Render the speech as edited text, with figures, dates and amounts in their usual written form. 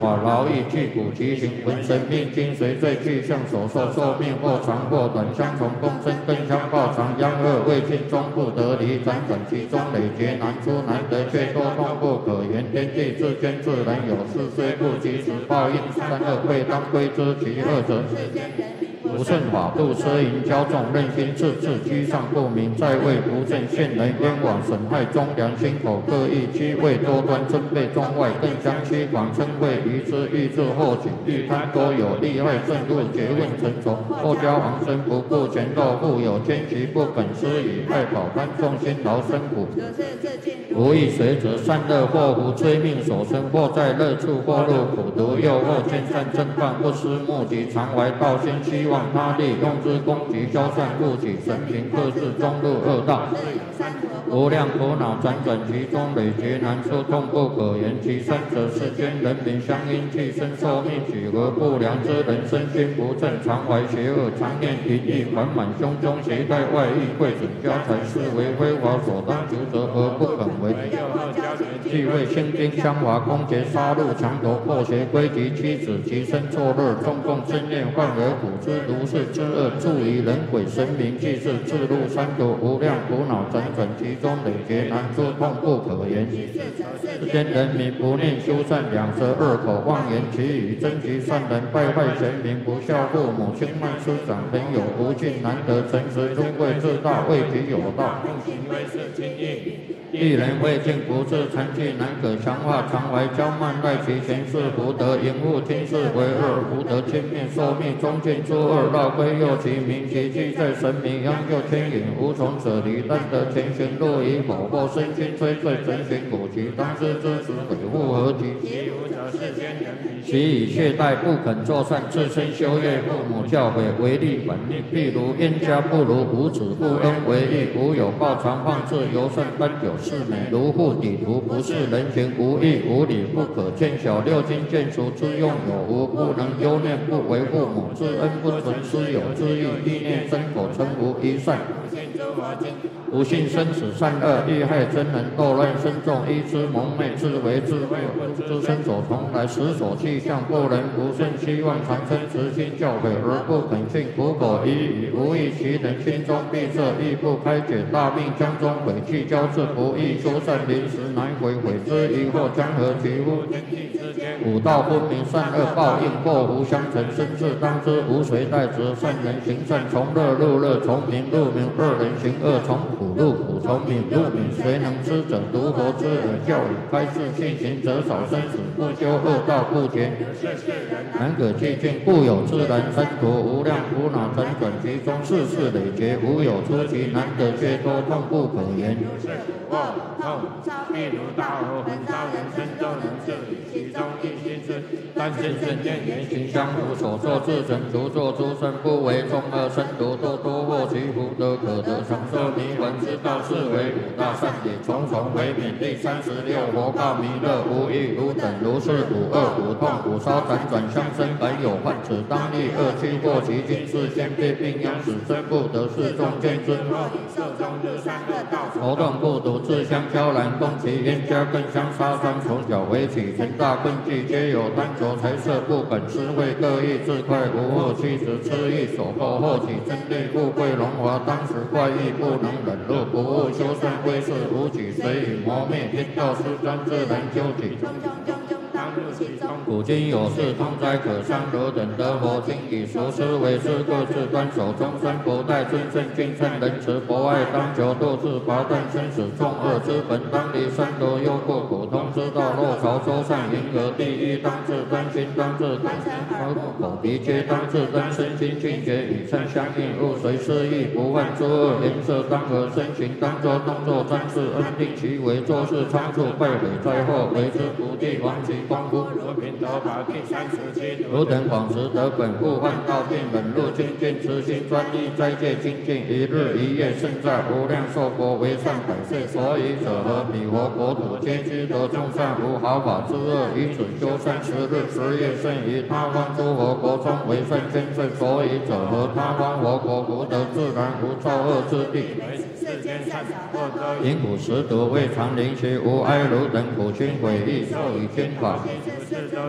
法劳役具骨其形，浑神命精髓最具象所受，寿命或长或短，相从共生，更相报长，央恶未尽，终不得离，辗转其中累劫难出，难得却多痛不可言。天地自间自然有事，虽不及时报应，善恶未当归之，其恶者。不顺法度，奢淫骄纵，任心自治，居上不明，在位不正，陷人冤枉，损害忠良，心口各异，居位多端，尊卑中外，更相欺狂，称谓于之，欲自后举，欲贪多有，利害甚入，诘问成仇，或交往生，不顾前斗，富有奸局，不肯施以爱保贪，众辛劳生苦，无益随则善恶祸福，追命所生，或在乐处，或入苦毒，诱惑见善正犯，不思目的，常怀道心，希望他利，用之攻击，消散误己，神平克制，终入恶道。无量苦恼辗转其中，累劫难出，痛不可言。其三者，世间人民相因寄生，受命举而不良之人，身心不正，常怀邪恶，常念淫欲，缓满胸中，携带外遇，贵准家财，视为非法所当求责而不肯为。既为兴兵相伐，攻劫杀戮，强夺破邪归及妻子，其身作乐，众共争念，患而苦之，如是之恶，助于人鬼神明，既是自入三毒，无量苦恼辗转其中，累劫难出，痛不可言。世间人民不念修善，两舌恶口，妄言其语，争其善人，败坏贤明，不孝父母，轻慢师长，朋友不敬，难得诚实，尊贵自大，为己有道，行为是轻易。一人未尽不治，残疾难可强化，常怀骄慢，赖其前世福德，淫恶听事为恶，福德轻灭，寿命中尽诸恶，绕归右其名，其迹在神明，央就牵引，无从舍离，但得前行，若以否，或身心摧罪，神行古籍，当知之时，悔复何及？其无者世间人民，其以懈怠，不肯作善，自身修业，父母教诲，违逆本命，譬如冤家不如无子，不恩为义，无有报，常放肆，尤甚奔酒。是美如护底图，不是人情，无义无理，不可见小，六经见熟之用有无，不能忧念，不为父母之恩，不存师友之意，意念身口成无一善，不信生死善恶，欲害真人，斗乱身众，依之蒙昧，自为自灭，之身所从来，实所气象，不能不顺，希望长生，慈心教诲而不肯信，苦口依语，无益其人，心中闭塞，亦不开解，大病将中，悔气交织，不易修善，临时难悔，悔之疑惑，将何其乎？五道分明，善恶报应，祸福相承，生至当知，无谁代责。善人行善，从乐入乐，从明入明；恶人行恶，从苦入苦，从明入明。谁能知者？独佛之耳教语，开示信行者少生死，不修恶道不劫，难可寂静。故有自然三途，无量苦恼辗转其中，世事累劫，无有出奇，难得却多，痛不可言。譬如大火焚烧人身，都能治理其中一心事。但见圣见言行相符，所作自成，独作诸身，不为众恶身毒，多多获其福德，可得长寿弥闻之道，是为五大善也。重重为免。第36，佛告弥勒，无欲如等，如是苦恶苦痛苦烧辗转相生，本有患，此当立恶趣过其境，是先被病殃，使生不得，是众见之。头痛不独，自相交然，攻其冤家，更相杀伤，从小为起，成大困忌，皆有贪求财色，不肯施惠，各异自快，无恶妻子，痴意所迫，后起争利，富贵荣华，当时怪异，不能忍辱，不务修善，归世无己，随以磨灭，天道失专，自然究竟。古今有事，通哉可伤，汝等得佛经，以熟思为师，各自端守终身，不待尊圣君圣仁慈，博爱当求，度自拔断生死众恶之本，当离三毒忧过苦痛之道，若朝周善银河地狱，当自端心，当自口鼻皆当自端，身心境界与善相应，入随失意，不犯诸恶，颜色当和，身形当作动作专事，恩定其为，做事仓促，败毁灾祸，为之不地亡其光复。汝等广识得本，故患道病，忍辱精进，慈心专一，斋戒精进，一日一夜胜在无量寿佛，为善百岁。所以者何？彼佛国土皆居得众善，无毫发之恶，以此修30日10夜，胜于他方诸佛国中为善千岁。所以者何？他方佛国福德自然，无造恶之地。因苦食毒，未尝灵邪，无哀汝等苦心悔意，受以天法。